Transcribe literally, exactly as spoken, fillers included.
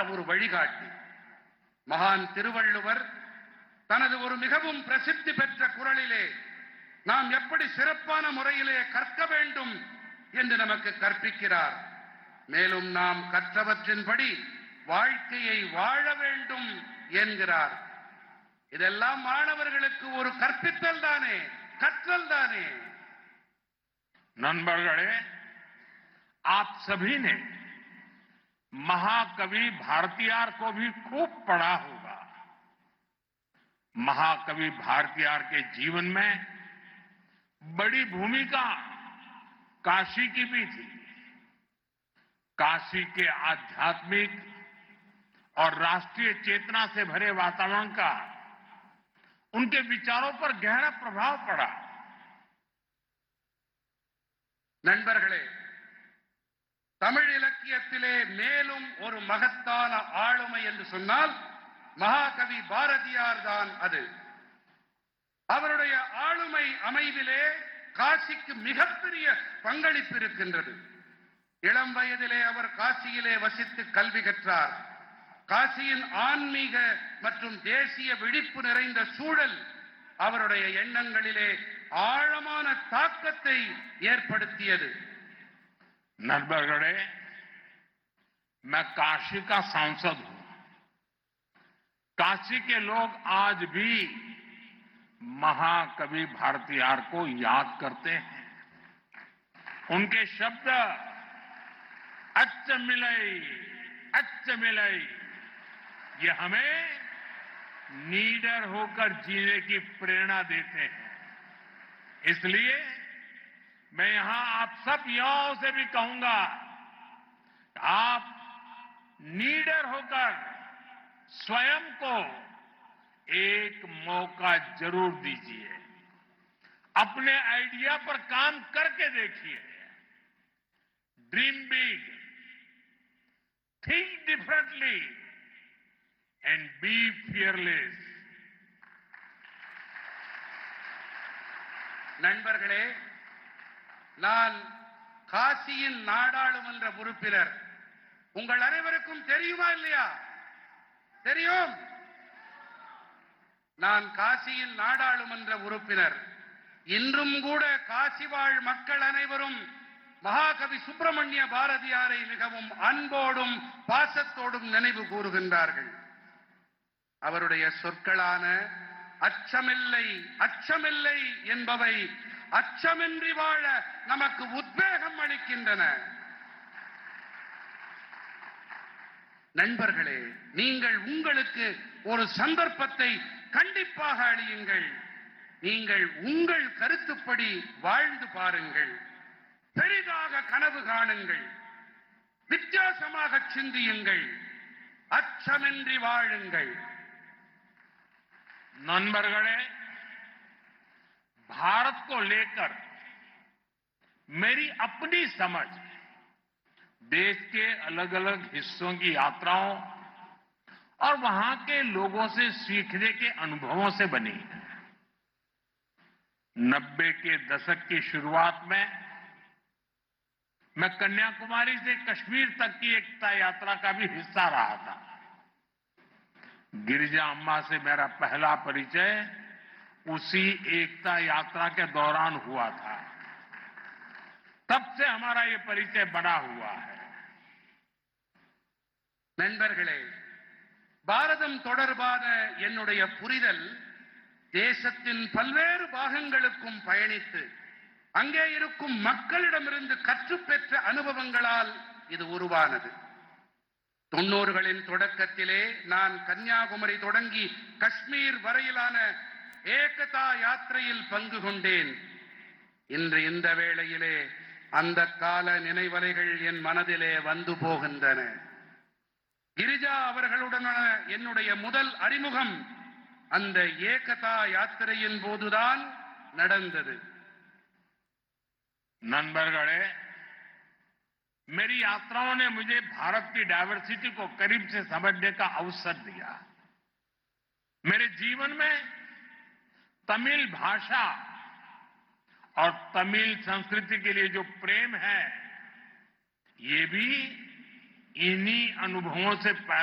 ஒரு வழிகாட்டி. மகான் திருவள்ளுவர் தனது ஒரு மிகவும் பிரசித்தி பெற்ற குறளிலே நாம் எப்படி சிறப்பான முறையிலே கற்க வேண்டும் என்று நமக்கு கற்பிக்கிறார். மேலும் நாம் கற்றவற்றின்படி வாழ்க்கையை வாழ வேண்டும் என்கிறார். இதெல்லாம் மாணவர்களுக்கு ஒரு கற்பித்தல் தானே, கற்றல் தானே. नंबरगढ़े, आप सभी ने महाकवि भारतीयार को भी खूब पढ़ा होगा। महाकवि भारतीयार के जीवन में बड़ी भूमिका काशी की भी थी। काशी के आध्यात्मिक और राष्ट्रीय चेतना से भरे वातावरण का उनके विचारों पर गहरा प्रभाव पड़ा। நண்பர்களே, தமிழ் இலக்கியத்திலே மேலும் ஒரு மகத்தான ஆளுமை என்று சொன்னால் மகாகவி பாரதியார் தான் அது. அவருடைய ஆளுமை அமைவிலே காசிக்கு மிகப்பெரிய பங்களிப்பு இருக்கின்றது. இளம் வயதிலே அவர் காசியிலே வசித்து கல்வி கற்றார். காசியின் ஆன்மீக மற்றும் தேசிய விழிப்பு நிறைந்த சூழல் அவருடைய எண்ணங்களிலே ஆழமான தாக்கத்தை ஏற்படுத்தியது. नंबरगढ़े, मैं काशी का सांसद हूं। काशी के लोग आज भी महाकवि भारतीयार को याद करते हैं। उनके शब्द अच्छ मिलई अच्छ मिलई ये हमें नीडर होकर जीने की प्रेरणा देते हैं। इसलिए मैं यहां आप सब युवाओं से भी कहूंगा, आप नीडर होकर स्वयं को एक मौका जरूर दीजिए। अपने आइडिया पर काम करके देखिए। Dream big, think differently and be fearless. நண்பர்களே, நான் காசியின் நாடாளுமன்ற உறுப்பினர். உங்கள் அனைவருக்கும் தெரியுமா இல்லையா? தெரியும். நான் காசியின் நாடாளுமன்ற உறுப்பினர். இன்றும் கூட காசி வாழ் மக்கள் அனைவரும் மகாகவி சுப்பிரமணிய பாரதியாரை மிகவும் அன்போடும் பாசத்தோடும் நினைவு கூறுகின்றார்கள். அவருடைய சொற்களான அச்சமில்லை அச்சமில்லை என்பவை அச்சமின்றி வாழ நமக்கு உத்வேகம் அளிக்கின்றன. நண்பர்களே, நீங்கள் உங்களுக்கு ஒரு சந்தர்ப்பத்தை கண்டிப்பாக அளியுங்கள். நீங்கள் உங்கள் கருத்துப்படி வாழ்ந்து பாருங்கள். பெரிதாக கனவு காணுங்கள். வித்தியாசமாக சிந்தியுங்கள். அச்சமின்றி வாழுங்கள். नंबरगढ़े, भारत को लेकर मेरी अपनी समझ देश के अलग अलग हिस्सों की यात्राओं और वहां के लोगों से सीखने के अनुभवों से बनी है। नब्बे के दशक की शुरुआत में मैं कन्याकुमारी से कश्मीर तक की एकता यात्रा का भी हिस्सा रहा था। गिरिजा अम्मा से मेरा पहला परिचय उसी एकता यात्रा के दौरान हुआ था। तब से हमारा ये परिचय बना हुआ है। நண்பர்களே, பாரதம் தொடர்பான என்னுடைய புரிதல் தேசத்தின் பல்வேறு பாகங்களுக்கும் பயணித்து அங்கே இருக்கும் மக்களிடமிருந்து கற்றுப்பெற்ற அனுபவங்களால் இது உருவானது. தொண்ணூறுகளின் தொடக்கத்திலே நான் கன்னியாகுமரி தொடங்கி காஷ்மீர் வரையிலான ஏகதா யாத்திரையில் பங்கு கொண்டேன். இன்று இந்த வேளையிலே அந்த கால நினைவலைகள் என் மனதிலே வந்து போகின்றன. கிரிஜா அவர்களுடனான என்னுடைய முதல் அறிமுகம் அந்த ஏகதா யாத்திரையின் போதுதான் நடந்தது. नंबरगढ़े, मेरी यात्राओं ने मुझे भारत की डायवर्सिटी को करीब से समझने का अवसर दिया। मेरे जीवन में तमिल भाषा और तमिल संस्कृति के लिए जो प्रेम है, ये भी इन्हीं अनुभवों से पैदा